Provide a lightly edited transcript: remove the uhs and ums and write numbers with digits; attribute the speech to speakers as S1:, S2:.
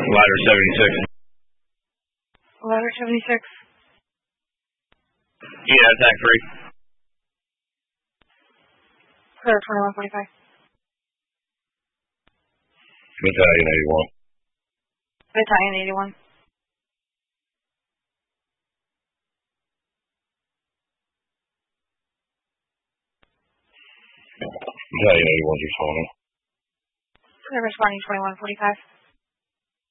S1: Ladder 76.
S2: Ladder 76.
S1: Yeah, attack 3.
S2: Clear 2145.
S1: Battalion 81.
S2: Battalion 81.
S1: Battalion 81's responding.
S2: Clear responding 2145.